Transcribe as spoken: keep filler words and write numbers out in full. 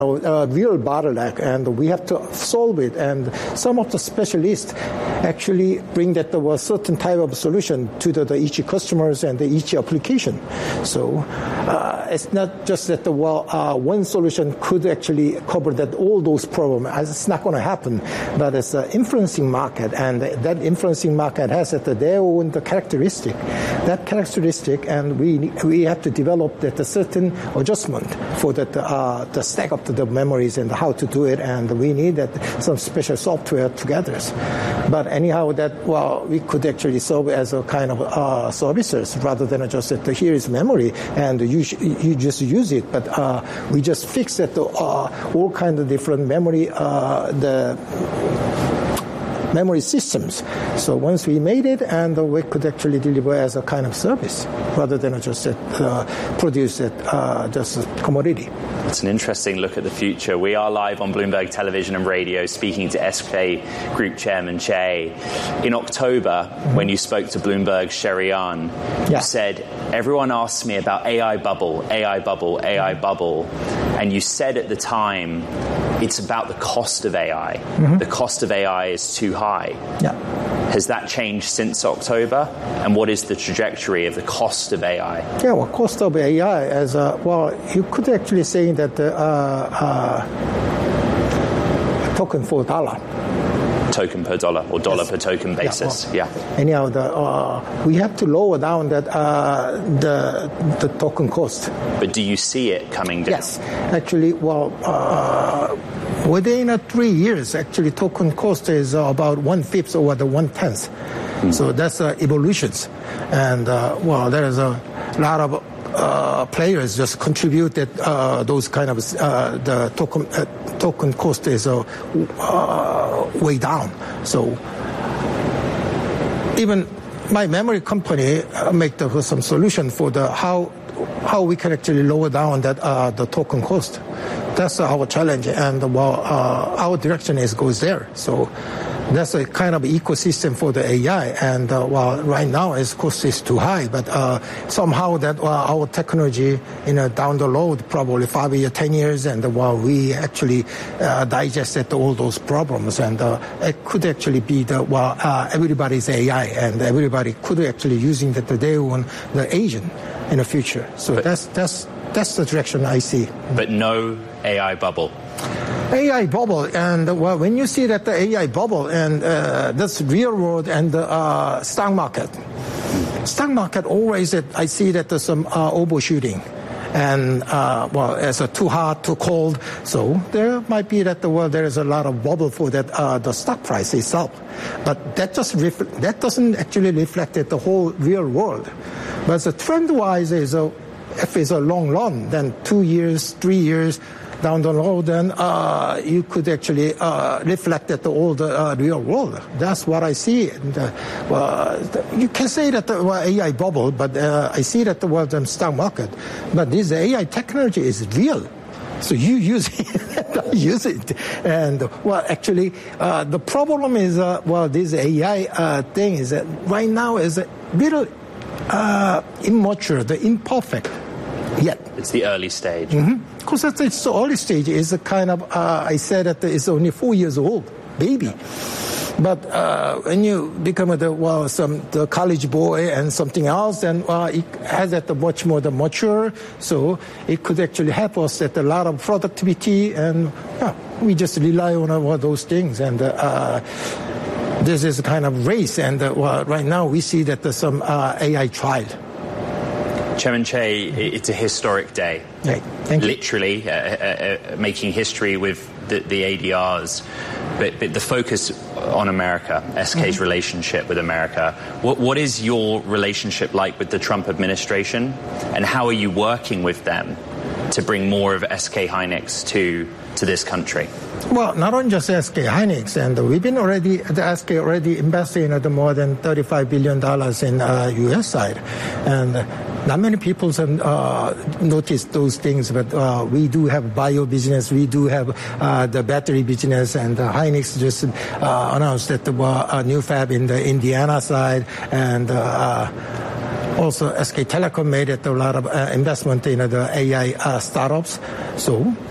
a real bottleneck, and we have to solve it. And some of the specialists actually bring that there was certain type of solution to the, the each customers and the each application. So uh, it's not just that the well, uh, one solution could actually cover that all those problems. It's not going to happen, but it's an influencing market, and that influencing market has that their own the characteristic. That characteristic, and we we have to develop that a certain adjustment for that uh, the stack up the memories and how to do it, and we need that some special software together. But anyhow, that well, we could actually solve as a kind of uh, services rather than just that here is memory and you sh- you just use it. But uh, we just fix that uh, all kind of different memory uh, the. memory systems. So once we made it, and uh, we could actually deliver as a kind of service rather than just uh, produce it uh, just a commodity. It's an interesting look at the future. We are live on Bloomberg Television and Radio speaking to S K Group Chairman Che. In October, mm-hmm. when you spoke to Bloomberg's Sherry Yan, yeah. you said, everyone asks me about A I bubble, A I bubble, A I bubble. And you said at the time, it's about the cost of A I. Mm-hmm. The cost of A I is too high. Yeah. Has that changed since October? And what is the trajectory of the cost of A I? Yeah, well, cost of A I as a, well, you could actually say that uh, uh, token for dollar. Token per dollar or dollar yes. per token basis. Yeah. Well, yeah. Anyhow, the, uh, we have to lower down that uh, the the token cost. But do you see it coming down? Yes, actually, well, uh, within uh, three years, actually, token cost is uh, about one fifth over the one tenth. Mm. So that's uh, evolutions, and uh, well, there is a lot of. Uh, players just contributed uh, those kind of uh, the token uh, token cost is uh, uh, way down. So even my memory company uh, make the, some solution for the how how we can actually lower down that uh, the token cost. That's uh, our challenge, and well, uh, our direction is goes there. So. That's a kind of ecosystem for the A I, and uh, well, right now its cost is too high, but uh, somehow that uh, our technology, you know, down the road, probably five years, ten years, and uh, well, we actually uh, digested all those problems, and uh, it could actually be the well, uh, everybody's A I, and everybody could actually using the, their own the agent in the future. So but, that's that's that's the direction I see. But no A I bubble. A I bubble, and well, when you see that the A I bubble, and uh, that's real world and the uh, stock market. Stock market always, that I see that there's some uh, overshooting, and uh, well, it's uh, too hot, too cold. So there might be that the well, there is a lot of bubble for that uh, the stock price itself, but that just ref- that doesn't actually reflect the whole real world. But the trend-wise is a, if it's a long run, then two years, three years. Down the road, then uh, you could actually uh, reflect it all the uh, real world. That's what I see. And, uh, well, you can say that the well, A I bubble, but uh, I see that the well, the stock market. But this A I technology is real. So you use it, use it. And, well, actually, uh, the problem is, uh, well, this A I uh, thing is that right now is a little uh, immature, the imperfect yet. It's the early stage. Mm-hmm. Because it's the early stage. It's a kind of, uh, I said that it's only four years old, baby. But uh, when you become a well, some the college boy and something else, then uh, it has that much more the mature. So it could actually help us at a lot of productivity, and yeah, we just rely on all those things. And uh, this is a kind of race. And uh, well, right now we see that there's some uh, A I trial. Chairman Che, it's a historic day. Right. Thank you. Literally uh, uh, uh, making history with the, the A D Rs, but, but the focus on America, S K's mm-hmm. relationship with America. What, what is your relationship like with the Trump administration, and how are you working with them to bring more of S K Hynix to to this country? Well, not only just S K Hynix, and we've been already, the S K already investing at more than thirty-five billion dollars in uh, U S side. And not many people have uh, noticed those things, but uh, we do have bio business, we do have uh, the battery business, and uh, Hynix just uh, announced that there was a new fab in the Indiana side, and uh, also S K Telecom made it a lot of uh, investment in uh, the A I uh, startups. So